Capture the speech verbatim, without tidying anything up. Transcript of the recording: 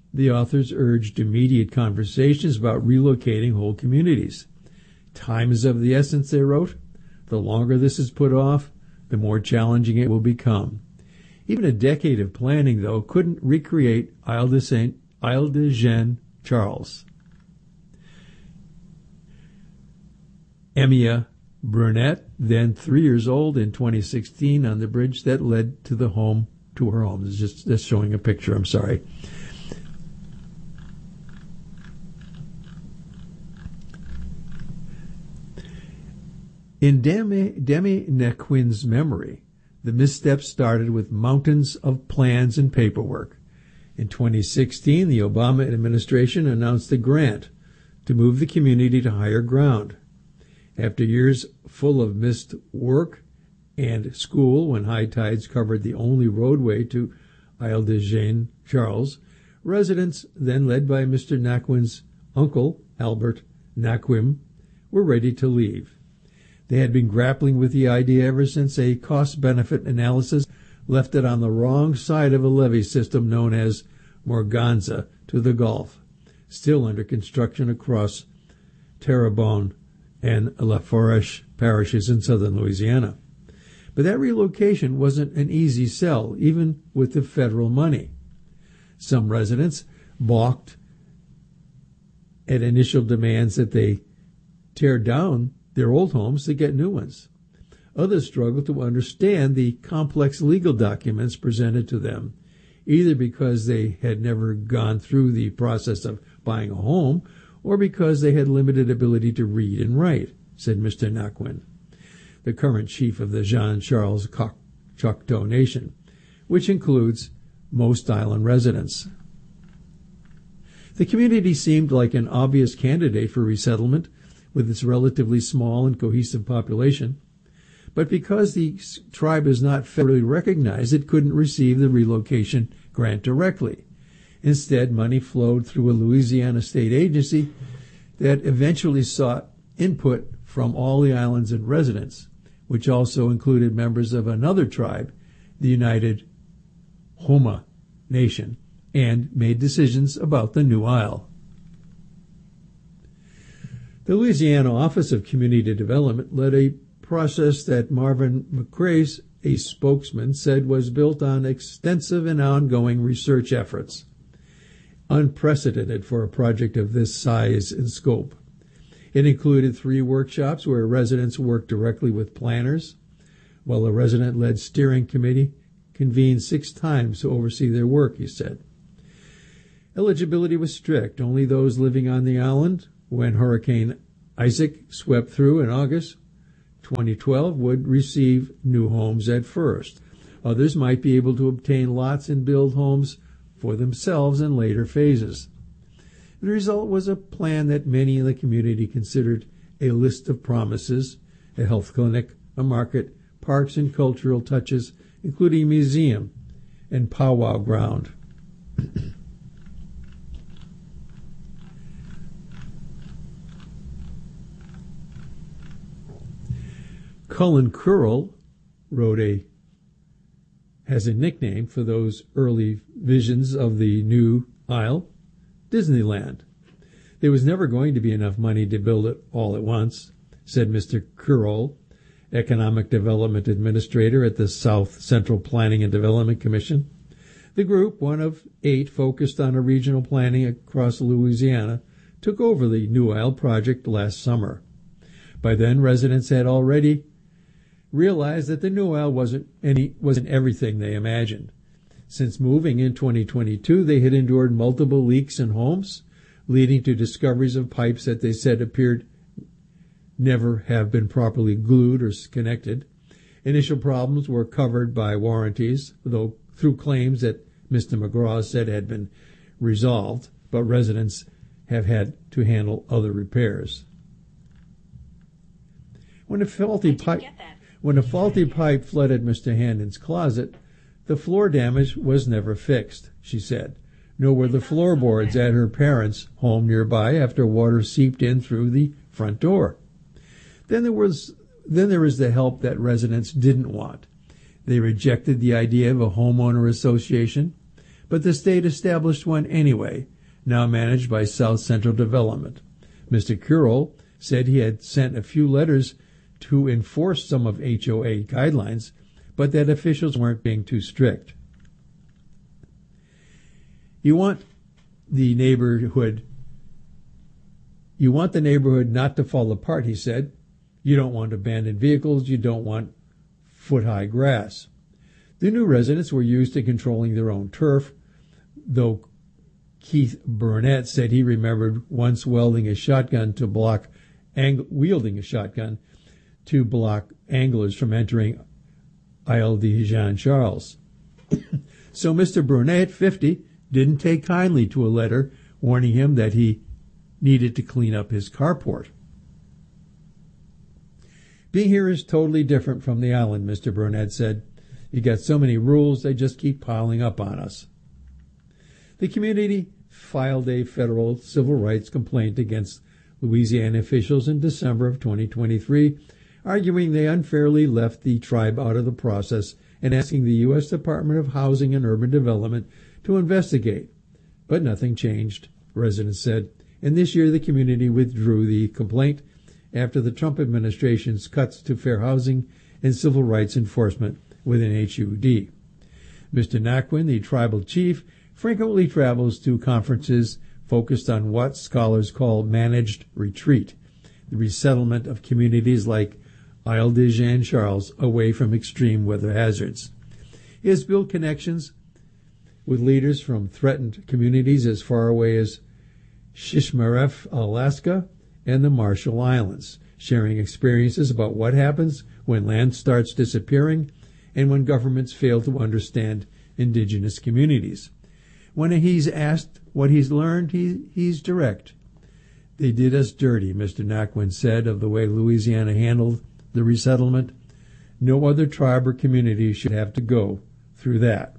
The authors urged immediate conversations about relocating whole communities. Time is of the essence, they wrote. The longer this is put off, the more challenging it will become. Even a decade of planning, though, couldn't recreate Isle de Saint, Isle de Jean Charles. Emia Burnett, then three years old in twenty sixteen, on the bridge that led to the home, to her home. This is just, just showing a picture, I'm sorry. In Demi, Demi Nequin's memory, the missteps started with mountains of plans and paperwork. In twenty sixteen, the Obama administration announced a grant to move the community to higher ground. After years full of missed work and school, when high tides covered the only roadway to Isle de Jean Charles, residents, then led by Mister Naquin's uncle, Albert Naquim, were ready to leave. They had been grappling with the idea ever since a cost-benefit analysis left it on the wrong side of a levee system known as Morganza to the Gulf, still under construction across Terrebonne and La Fourche parishes in southern Louisiana. But that relocation wasn't an easy sell, even with the federal money. Some residents balked at initial demands that they tear down their old homes to get new ones. Others struggled to understand the complex legal documents presented to them, either because they had never gone through the process of buying a home or because they had limited ability to read and write, said Mister Naquin, the current chief of the Jean Charles Choctaw Nation, which includes most island residents. The community seemed like an obvious candidate for resettlement with its relatively small and cohesive population, but because the tribe is not federally recognized, it couldn't receive the relocation grant directly. Instead, money flowed through a Louisiana state agency that eventually sought input from all the islands and residents, which also included members of another tribe, the United Homa Nation, and made decisions about the new isle. The Louisiana Office of Community Development led a process that Marvin McCrae, a spokesman, said was built on extensive and ongoing research efforts, unprecedented for a project of this size and scope. It included three workshops where residents worked directly with planners, while a resident-led steering committee convened six times to oversee their work, he said. Eligibility was strict. Only those living on the island when Hurricane Isaac swept through in August twenty twelve would receive new homes at first. Others might be able to obtain lots and build homes for themselves in later phases. The result was a plan that many in the community considered a list of promises: a health clinic, a market, parks and cultural touches, including a museum and powwow ground. Cullen Curl wrote a has a nickname for those early visions of the new Isle, Disneyland. There was never going to be enough money to build it all at once, said Mister Curl, Economic Development Administrator at the South Central Planning and Development Commission. The group, one of eight focused on a regional planning across Louisiana, took over the New Isle project last summer. By then, residents had already realized that the New Isle wasn't any wasn't everything they imagined. Since moving in twenty twenty-two, they had endured multiple leaks in homes, leading to discoveries of pipes that they said appeared never have been properly glued or connected. Initial problems were covered by warranties, though through claims that Mister McGraw said had been resolved, but residents have had to handle other repairs. When a faulty pipe When a faulty pipe flooded Mister Handon's closet, the floor damage was never fixed, she said, nor were the floorboards at her parents' home nearby after water seeped in through the front door. Then there was then there was the help that residents didn't want. They rejected the idea of a homeowner association, but the state established one anyway, now managed by South Central Development. Mister Curl said he had sent a few letters to enforce some of H O A guidelines, but that officials weren't being too strict. You want the neighborhood you want the neighborhood not to fall apart, he said. You don't want abandoned vehicles, you don't want foot-high grass. The new residents were used to controlling their own turf, though Keith Burnett said he remembered once welding a shotgun to block ang- wielding a shotgun to block anglers from entering Isle de Jean Charles. So Mister Burnett, fifty, didn't take kindly to a letter warning him that he needed to clean up his carport. Being here is totally different from the island, Mister Burnett said. You got so many rules, they just keep piling up on us. The community filed a federal civil rights complaint against Louisiana officials in December of twenty twenty-three, arguing they unfairly left the tribe out of the process and asking the U S Department of Housing and Urban Development to investigate. But nothing changed, residents said, and this year the community withdrew the complaint after the Trump administration's cuts to fair housing and civil rights enforcement within H U D. Mister Naquin, the tribal chief, frequently travels to conferences focused on what scholars call managed retreat, the resettlement of communities like Isle de Jean Charles away from extreme weather hazards. He has built connections with leaders from threatened communities as far away as Shishmaref, Alaska, and the Marshall Islands, sharing experiences about what happens when land starts disappearing and when governments fail to understand indigenous communities. When he's asked what he's learned, he, he's direct. They did us dirty, Mister Naquin said of the way Louisiana handled the resettlement. No other tribe or community should have to go through that.